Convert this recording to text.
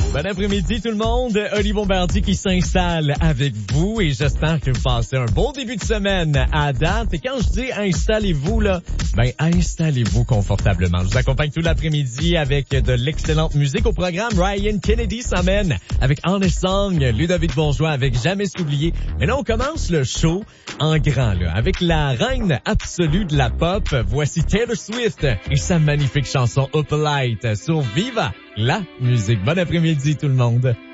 Bon après-midi tout le monde, Oli Bombardier qui s'installe avec vous et j'espère que vous passez un bon début de semaine à date. Et quand je dis installez-vous là, installez-vous confortablement. Je vous accompagne tout l'après-midi avec de l'excellente musique au programme. Ryan Kennedy s'emmène avec Honest Song, Ludovic Bourgeois avec Jamais s'oublier. Mais là on commence le show en grand là, avec la reine absolue de la pop. Voici Taylor Swift et sa magnifique chanson Up Light sur Viva la musique. Bon après-midi tout le monde.